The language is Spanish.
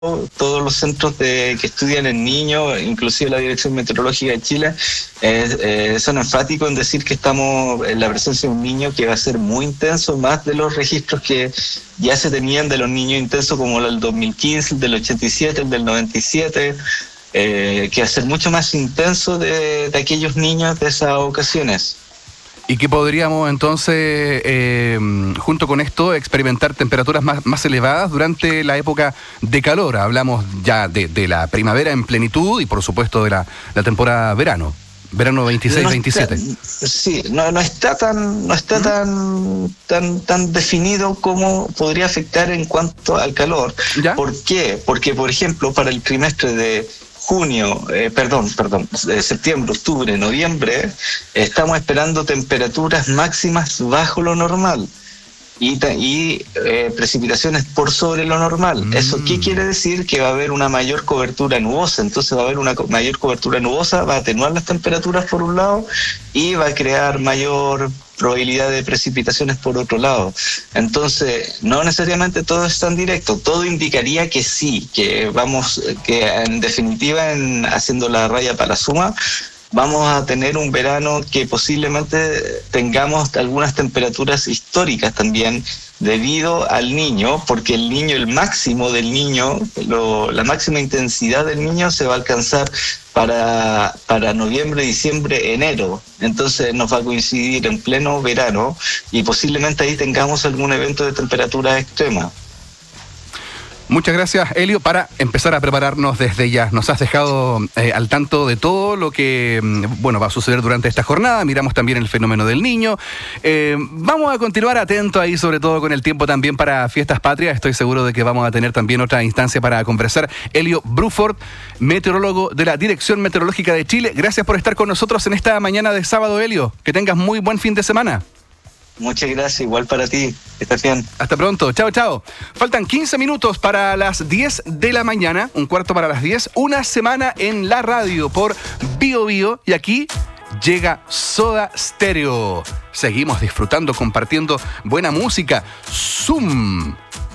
todos los centros que estudian en niños, inclusive la Dirección Meteorológica de Chile, son enfáticos en decir que estamos en la presencia de un niño que va a ser muy intenso, más de los registros que ya se tenían de los niños intensos como el del 2015, el del 87, el del 97, que va a ser mucho más intenso de aquellos niños de esas ocasiones. Y que podríamos entonces, junto con esto, experimentar temperaturas más elevadas durante la época de calor. Hablamos ya de la primavera en plenitud y por supuesto de la temporada verano 26-27. Sí, no está tan definido cómo podría afectar en cuanto al calor. ¿Ya? ¿Por qué? Porque, por ejemplo, para el trimestre de septiembre, octubre, noviembre, estamos esperando temperaturas máximas bajo lo normal y precipitaciones por sobre lo normal. ¿Eso qué quiere decir? Que va a haber una mayor cobertura nubosa. Entonces va a haber una mayor cobertura nubosa, va a atenuar las temperaturas por un lado y va a crear mayor probabilidad de precipitaciones por otro lado. Entonces, no necesariamente todo es tan directo. Todo indicaría que sí, que en definitiva, haciendo la raya para la suma, vamos a tener un verano que posiblemente tengamos algunas temperaturas históricas también debido al niño, porque el máximo del niño, la máxima intensidad del niño se va a alcanzar para noviembre, diciembre, enero. Entonces nos va a coincidir en pleno verano y posiblemente ahí tengamos algún evento de temperatura extrema. Muchas gracias, Helio, para empezar a prepararnos desde ya. Nos has dejado al tanto de todo lo que va a suceder durante esta jornada. Miramos también el fenómeno del niño. Vamos a continuar atentos ahí, sobre todo con el tiempo también para Fiestas Patrias. Estoy seguro de que vamos a tener también otra instancia para conversar. Helio Bruford, meteorólogo de la Dirección Meteorológica de Chile. Gracias por estar con nosotros en esta mañana de sábado, Helio. Que tengas muy buen fin de semana. Muchas gracias, igual para ti. Que estés bien. Hasta pronto. Chao, chao. Faltan 15 minutos para las 10 de la mañana, un cuarto para las 10. Una semana en la radio por Bio Bio. Y aquí llega Soda Stereo. Seguimos disfrutando, compartiendo buena música. Zoom.